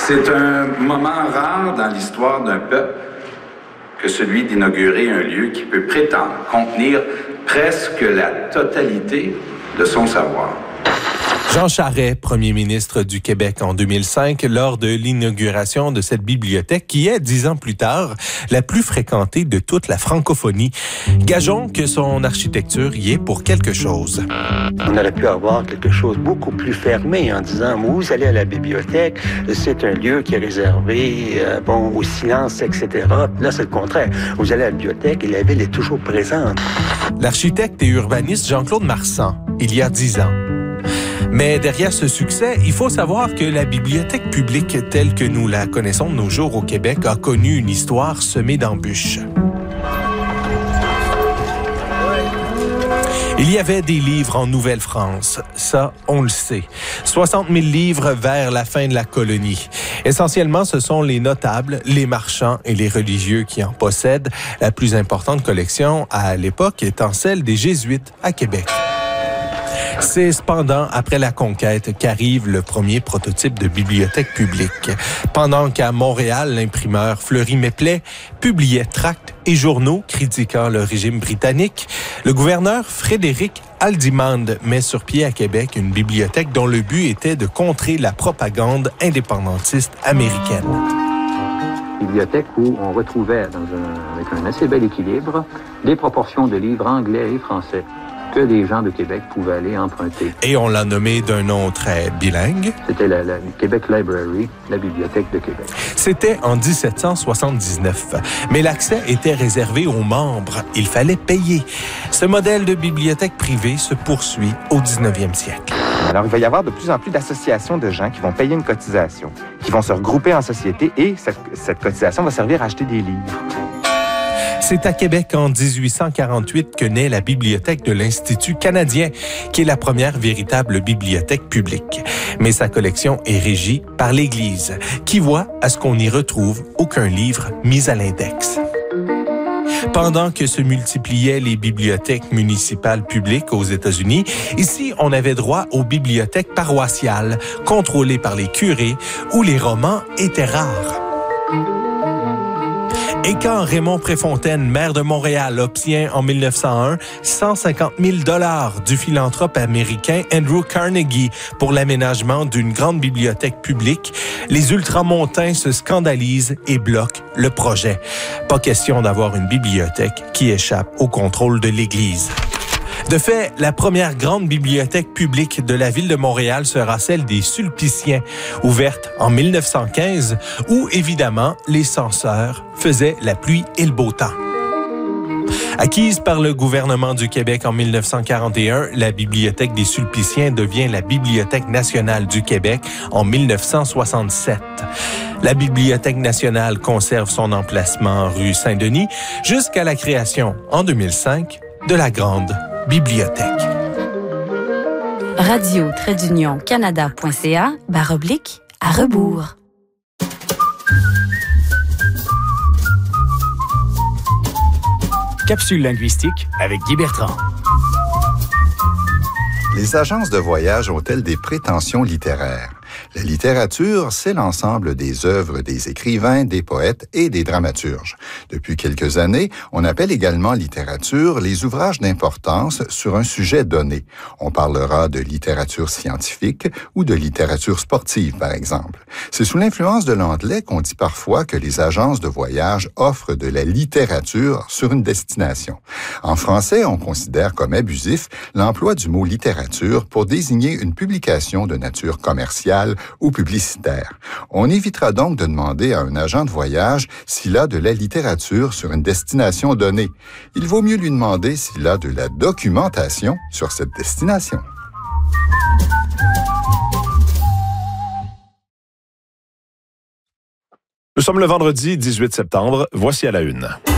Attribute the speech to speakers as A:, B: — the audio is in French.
A: C'est un moment rare dans l'histoire d'un peuple que celui d'inaugurer un lieu qui peut prétendre contenir presque la totalité de son savoir.
B: Jean Charest, premier ministre du Québec en 2005, lors de l'inauguration de cette bibliothèque qui est, 10 ans plus tard, la plus fréquentée de toute la francophonie. Gageons que son architecture y est pour quelque chose.
C: On aurait pu avoir quelque chose beaucoup plus fermé en disant, vous allez à la bibliothèque, c'est un lieu qui est réservé au silence, etc. Là, c'est le contraire. Vous allez à la bibliothèque et la ville est toujours présente.
B: L'architecte et urbaniste Jean-Claude Marsan, il y a 10 ans. Mais derrière ce succès, il faut savoir que la bibliothèque publique telle que nous la connaissons de nos jours au Québec a connu une histoire semée d'embûches. Il y avait des livres en Nouvelle-France, ça, on le sait. 60 000 livres vers la fin de la colonie. Essentiellement, ce sont les notables, les marchands et les religieux qui en possèdent, la plus importante collection à l'époque étant celle des Jésuites à Québec. C'est cependant après la conquête qu'arrive le premier prototype de bibliothèque publique. Pendant qu'à Montréal, l'imprimeur Fleury Méplet publiait tracts et journaux critiquant le régime britannique, le gouverneur Frédéric Haldimand met sur pied à Québec une bibliothèque dont le but était de contrer la propagande indépendantiste américaine.
D: Bibliothèque où on retrouvait, avec un assez bel équilibre, des proportions de livres anglais et français que les gens de Québec pouvaient aller emprunter.
B: Et on l'a nommé d'un nom très bilingue.
D: C'était la Québec Library, la Bibliothèque de Québec.
B: C'était en 1779. Mais l'accès était réservé aux membres. Il fallait payer. Ce modèle de bibliothèque privée se poursuit au 19e siècle.
E: Alors, il va y avoir de plus en plus d'associations de gens qui vont payer une cotisation, qui vont se regrouper en société et cette cotisation va servir à acheter des livres.
B: C'est à Québec en 1848 que naît la Bibliothèque de l'Institut canadien, qui est la première véritable bibliothèque publique. Mais sa collection est régie par l'Église, qui voit à ce qu'on n'y retrouve aucun livre mis à l'index. Pendant que se multipliaient les bibliothèques municipales publiques aux États-Unis, ici, on avait droit aux bibliothèques paroissiales, contrôlées par les curés, où les romans étaient rares. Et quand Raymond Préfontaine, maire de Montréal, obtient en 1901 150 000 $ du philanthrope américain Andrew Carnegie pour l'aménagement d'une grande bibliothèque publique, les ultramontains se scandalisent et bloquent le projet. Pas question d'avoir une bibliothèque qui échappe au contrôle de l'Église. De fait, la première grande bibliothèque publique de la ville de Montréal sera celle des Sulpiciens, ouverte en 1915, où, évidemment, les censeurs faisaient la pluie et le beau temps. Acquise par le gouvernement du Québec en 1941, la Bibliothèque des Sulpiciens devient la Bibliothèque nationale du Québec en 1967. La Bibliothèque nationale conserve son emplacement rue Saint-Denis jusqu'à la création, en 2005, de la Grande Bibliothèque.
F: radio-canada.ca/à rebours.
G: Capsule linguistique avec Guy Bertrand.
H: Les agences de voyage ont-elles des prétentions littéraires? La littérature, c'est l'ensemble des œuvres des écrivains, des poètes et des dramaturges. Depuis quelques années, on appelle également littérature les ouvrages d'importance sur un sujet donné. On parlera de littérature scientifique ou de littérature sportive, par exemple. C'est sous l'influence de l'anglais qu'on dit parfois que les agences de voyage offrent de la littérature sur une destination. En français, on considère comme abusif l'emploi du mot littérature pour désigner une publication de nature commerciale ou publicitaire. On évitera donc de demander à un agent de voyage s'il a de la littérature sur une destination donnée. Il vaut mieux lui demander s'il a de la documentation sur cette destination.
I: Nous sommes le vendredi 18 septembre. Voici à la une.